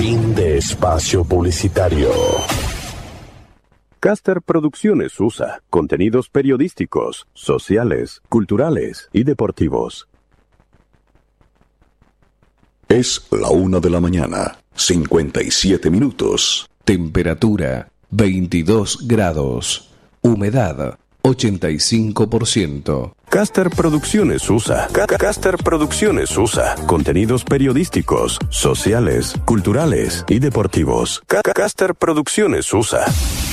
Fin de espacio publicitario. Caster Producciones USA. Contenidos periodísticos, sociales, culturales y deportivos. Es la 1:00 a.m, 57 minutos. Temperatura 22 grados. Humedad 85%. Caster Producciones USA. Caster Producciones USA. Contenidos periodísticos, sociales, culturales y deportivos. Caster Producciones USA.